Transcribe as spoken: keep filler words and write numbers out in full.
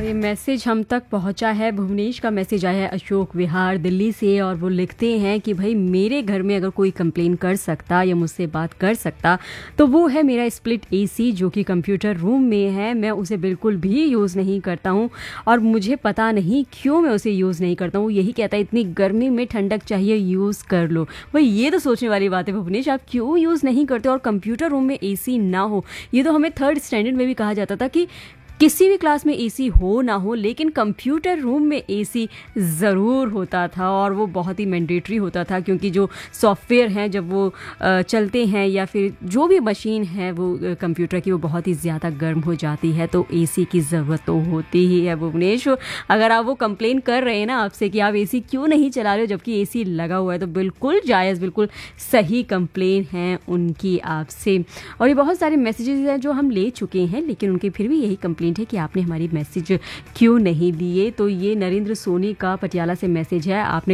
ये मैसेज हम तक पहुंचा है। भुवनेश का मैसेज आया है अशोक विहार दिल्ली से और वो लिखते हैं कि भाई मेरे घर में अगर कोई कंप्लेन कर सकता या मुझसे बात कर सकता तो वो है मेरा स्प्लिट एसी जो कि कंप्यूटर रूम में है। मैं उसे बिल्कुल भी यूज़ नहीं करता हूँ और मुझे पता नहीं क्यों मैं उसे यूज़ नहीं करता हूँ। यही कहता है इतनी गर्मी में ठंडक चाहिए, यूज़ कर लो। भाई ये तो सोचने वाली बात है भुवनेश, आप क्यों यूज़ नहीं करते। और कंप्यूटर रूम में एसी ना हो, ये तो हमें थर्ड स्टैंडर्ड में भी कहा जाता था कि किसी भी क्लास में एसी हो ना हो लेकिन कंप्यूटर रूम में एसी ज़रूर होता था और वो बहुत ही मैंडेटरी होता था, क्योंकि जो सॉफ्टवेयर हैं जब वो चलते हैं या फिर जो भी मशीन है वो कंप्यूटर की वो बहुत ही ज़्यादा गर्म हो जाती है, तो एसी की ज़रूरत तो होती ही है। भुवनेश, अगर आप वो कंप्लेन कर रहे हैं ना आपसे कि आप एसी क्यों नहीं चला रहे हो जबकि एसी लगा हुआ है, तो बिल्कुल जायज़, बिल्कुल सही कंप्लेन है उनकी आपसे। और ये बहुत सारे मैसेजेस हैं जो हम ले चुके हैं लेकिन उनके फिर भी यही कंप्लेन है कि आपने हमारी मैसेज क्यों नहीं लिए। तो ये नरेंद्र सोनी का पटियाला से मैसेज है। आपने